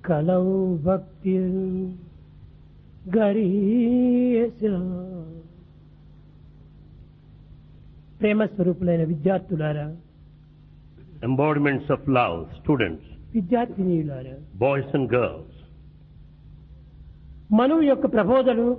కలౌ భక్తి గరీయస. ప్రేమ స్వరూపులైన విద్యార్థులారా, embodiments of love, students, విద్యార్థినీయులారా, boys and girls. మనువు యొక్క ప్రబోధలు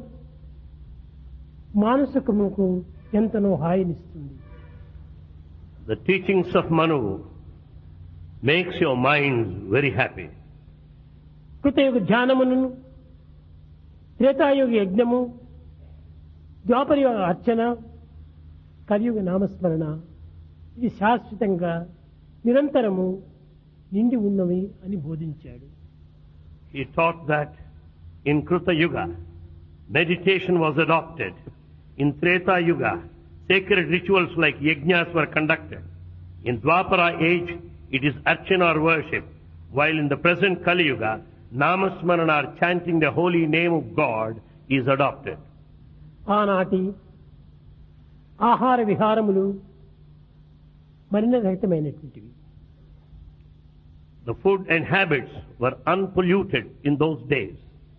మానసికముకు ఎంతనో హాయినిస్తుంది. The teachings of Manu makes your minds very happy. కృతయుగ ధ్యానమును, త్రేతాయుగ యజ్ఞము, ద్వాపరయుగ అర్చన, కలియుగ నామస్మరణ ఇది శాశ్వతంగా నిరంతరము నిండి ఉన్నవి అని బోధించాడు. He taught that in Kruta Yuga, meditation was adopted. In Treta Yuga, sacred rituals like yajnas were conducted. In Dwapara age, it is archana or worship. While in the present Kali Yuga, namasmarana or chanting the holy name of God is adopted. ఆనాటి ఆహార విహారములు మలినరహితమైనటువంటివి. The food and habits were unpolluted in those days.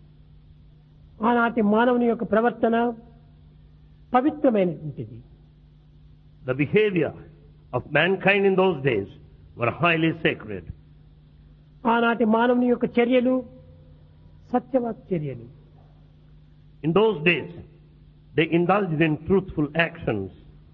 ఆనాటి మానవుని యొక్క ప్రవర్తన పవిత్రమైనటువంటిది. The behavior of mankind in those days were highly sacred. ఆనాటి మానవుని యొక్క చర్యలు సత్యవాక్ చర్యలు. In those days, they indulged in truthful actions.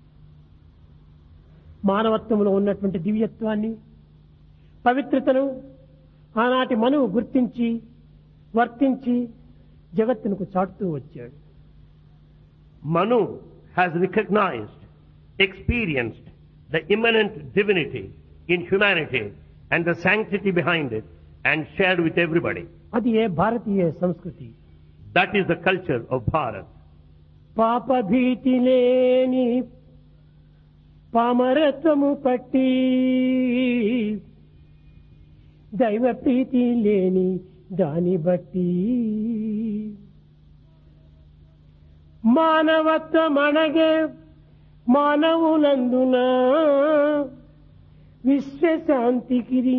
మానవత్వంలో ఉన్నటువంటి దివ్యత్వాన్ని, పవిత్రతను ఆనాటి మనువు గుర్తించి వర్తించి జగత్తునకు చాటుతూ వచ్చాడు. Manu has recognized, experienced the immanent divinity in humanity and the sanctity behind it and shared with everybody. అది ఏ భారతీయ సంస్కృతి. That is the culture of Bharat. పాప భీతి లేని పామరత్వము పట్టి, దైవ ప్రీతి లేని దాని బట్టి, మానవత్వమనగే మానవులందున విశ్వశాంతికి